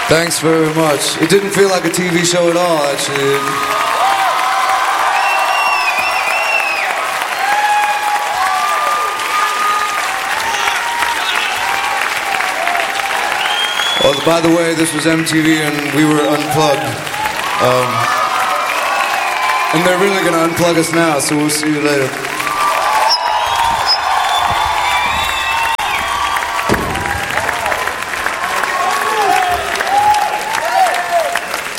Thanks very much. It didn't feel like a TV show at all, actually. Oh, by the way, this was MTV and we were unplugged. And they're really going to unplug us now, so we'll see you later.